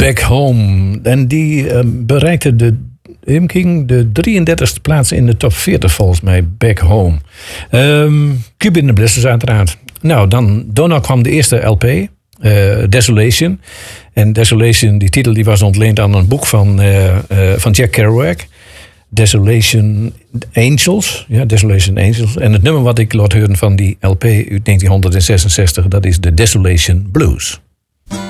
Back Home. En die bereikte de 33e plaats in de top 40 volgens mij. Back Home. Cuba in the Blizzards uiteraard. Nou, daarna kwam de eerste LP. Desolation. En Desolation, die titel die was ontleend aan een boek van Jack Kerouac. Desolation Angels. Ja, Desolation Angels. En het nummer wat ik laat horen van die LP uit 1966, dat is de Desolation Blues.